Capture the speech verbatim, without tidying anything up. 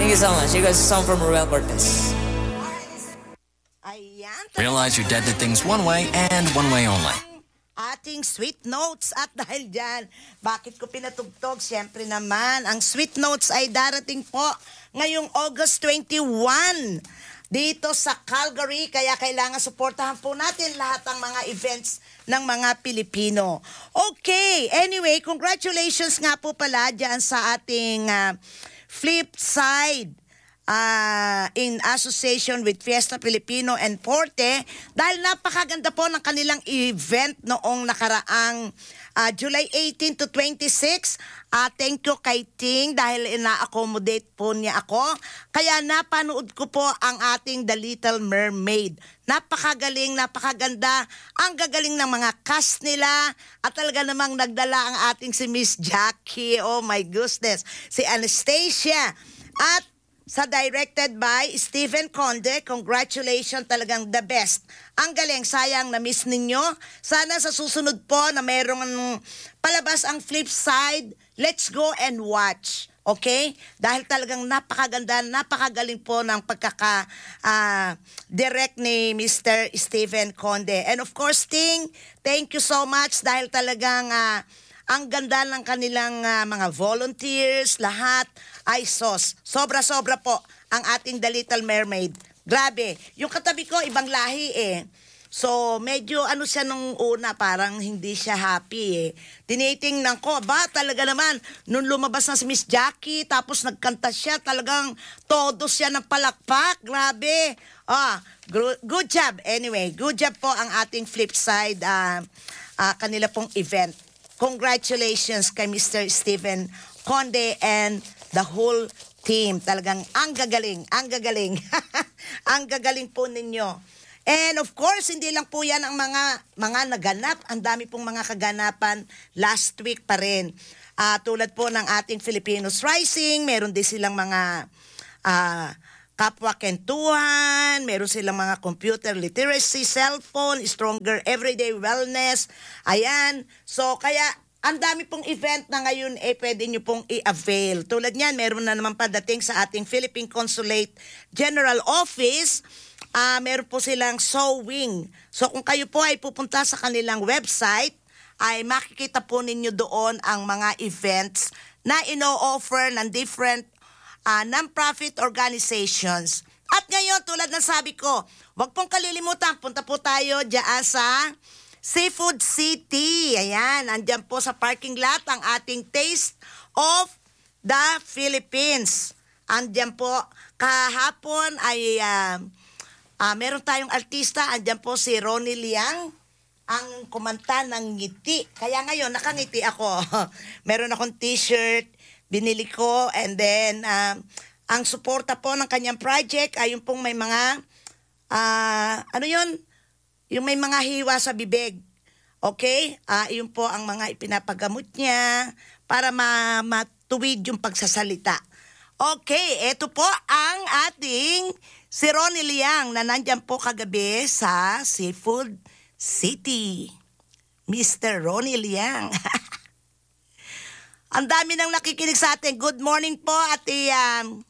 Thank you so much. You guys are song from Ruel Cortez. Ayan. Realize you're dead to things one way and one way only. Ating sweet notes. At dahil dyan, bakit ko pinatugtog? Siyempre naman, ang sweet notes ay darating po ngayong August twenty-one dito sa Calgary. Kaya kailangan suportahan po natin lahat ng mga events ng mga Pilipino. Okay, anyway, congratulations nga po pala dyan sa ating uh, Flip Side uh, in association with Fiesta Filipino and Porte dahil napakaganda po ng kanilang event noong nakaraang uh, July eighteen to twenty-six. Uh, thank you kay Ting dahil ina-accommodate po niya ako. Kaya napanood ko po ang ating The Little Mermaid. Napakagaling, napakaganda. Ang gagaling ng mga cast nila. At talaga namang nagdala ang ating si Miss Jackie. Oh my goodness. Si Anastasia. At sa directed by Stephen Conde, congratulations, talagang the best. Ang galing, sayang na-miss ninyo. Sana sa susunod po na mayroong palabas ang Flip Side, let's go and watch. Okay? Dahil talagang napakaganda, napakagaling po ng pagkaka-direct uh, ni Mister Stephen Conde. And of course, Ting, thank you so much dahil talagang uh, ang ganda ng kanilang uh, mga volunteers, lahat ay sos. Sobra-sobra po ang ating The Little Mermaid. Grabe. Yung katabi ko, ibang lahi eh. So, medyo ano siya nung una, parang hindi siya happy eh. Tinitingnan ko, ba talaga naman, nung lumabas na si Miss Jackie, tapos nagkanta siya, talagang todo siya ng palakpak. Grabe. Ah, gr- good job. Anyway, good job po ang ating Flip Side, uh, uh, kanila pong event. Congratulations kay Mister Stephen Conde and the whole team. Talagang ang gagaling, ang gagaling. Ang gagaling po ninyo. And of course, hindi lang po yan ang mga mga naganap. Ang dami pong mga kaganapan last week pa rin. Uh, tulad po ng ating Filipinos Rising, meron din silang mga uh, kapwa kentuhan, meron silang mga computer literacy, cellphone, stronger everyday wellness. Ayan. So, kaya ang dami pong event na ngayon eh pwede nyo pong i-avail. Tulad niyan, meron na naman padating sa ating Philippine Consulate General Office. Uh, meron po silang sewing. So, kung kayo po ay pupunta sa kanilang website, ay makikita po ninyo doon ang mga events na ino-offer ng different Uh, non-profit organizations. At ngayon, tulad ng sabi ko, wag pong kalilimutan, punta po tayo dyan sa Seafood City. Ayan, andyan po sa parking lot ang ating Taste of the Philippines. Andyan po, kahapon ay uh, uh, meron tayong artista, andyan po si Ronnie Liang, ang kumanta ng ngiti. Kaya ngayon, nakangiti ako. Meron akong t-shirt, binili ko, and then um, ang suporta po ng kanyang project ay yung pong may mga uh, ano yun? Yung may mga hiwa sa bibig. Okay? Uh, yun po ang mga ipinapagamot niya para ma- matuwid yung pagsasalita. Okay, eto po ang ating si Ronnie Liang na nandyan po kagabi sa Seafood City. Mister Ronnie Liang. Ang dami nang nakikinig sa atin. Good morning po, Ate um,